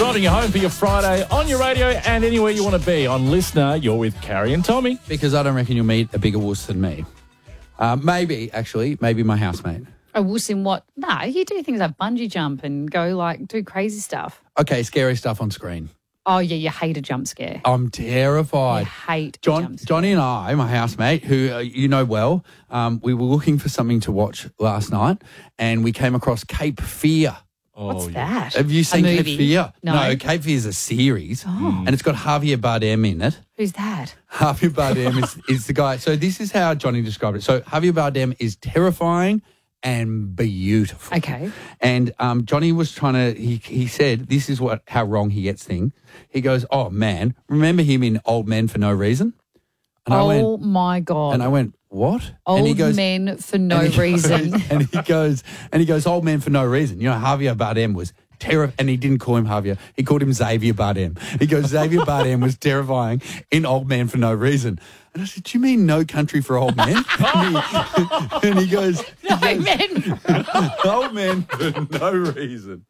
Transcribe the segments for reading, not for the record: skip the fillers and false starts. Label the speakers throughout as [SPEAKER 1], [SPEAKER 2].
[SPEAKER 1] Driving you home for your Friday on your radio and anywhere you want to be. On Listener, you're with Carrie and Tommy.
[SPEAKER 2] Because I don't reckon you'll meet a bigger wuss than me. Maybe my housemate.
[SPEAKER 3] A wuss in what? Nah, you do things like bungee jump and go do crazy stuff.
[SPEAKER 2] Okay, scary stuff on screen.
[SPEAKER 3] Oh, yeah, you hate a jump scare.
[SPEAKER 2] I'm terrified.
[SPEAKER 3] You hate a jump scare.
[SPEAKER 2] Johnny and I, my housemate, who you know well, we were looking for something to watch last night and we came across Cape Fear.
[SPEAKER 3] What's that?
[SPEAKER 2] Have you seen Cape Fear?
[SPEAKER 3] No.
[SPEAKER 2] Cape Fear is a series and it's got Javier Bardem in it.
[SPEAKER 3] Who's that?
[SPEAKER 2] Javier Bardem is the guy. So this is how Johnny described it. So Javier Bardem is terrifying and beautiful.
[SPEAKER 3] Okay.
[SPEAKER 2] And Johnny was trying to, he said, this is how wrong he gets things. He goes, oh, man, remember him in Old Men for No Reason? And
[SPEAKER 3] my God.
[SPEAKER 2] And I went, what?
[SPEAKER 3] Old Men for No Reason.
[SPEAKER 2] And he goes, Old Men for No Reason. You know, Javier Bardem was terrifying. And he didn't call him Javier. He called him Xavier Bardem. He goes, Xavier Bardem was terrifying in Old Men for No Reason. And I said, do you mean No Country for Old Men? And he goes,
[SPEAKER 3] No Men.
[SPEAKER 2] Old Men for No Reason.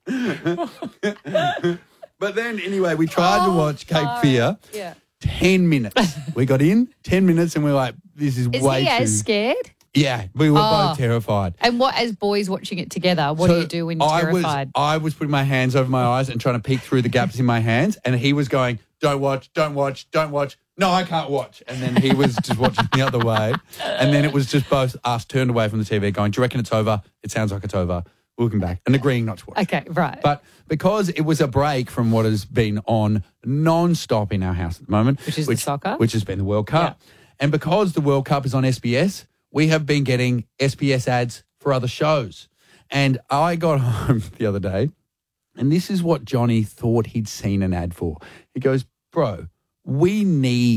[SPEAKER 2] But then, anyway, we tried to watch Cape Fear.
[SPEAKER 3] Yeah.
[SPEAKER 2] 10 minutes. We got in 10 minutes and we're like, this is way too...
[SPEAKER 3] Is he as scared?
[SPEAKER 2] Yeah, we were both terrified.
[SPEAKER 3] And what, as boys watching it together, what do you do when you're terrified?
[SPEAKER 2] I was putting my hands over my eyes and trying to peek through the gaps in my hands, and he was going, don't watch. No, I can't watch. And then he was just watching the other way. And then it was just both us turned away from the TV going, do you reckon it's over? It sounds like it's over. Looking back and agreeing not to watch.
[SPEAKER 3] Okay, right.
[SPEAKER 2] But because it was a break from what has been on non-stop in our house at the moment.
[SPEAKER 3] Which is the soccer.
[SPEAKER 2] Which has been the World Cup. Yeah. And because the World Cup is on SBS, we have been getting SBS ads for other shows. And I got home the other day, and this is what Johnny thought he'd seen an ad for. He goes, bro, we need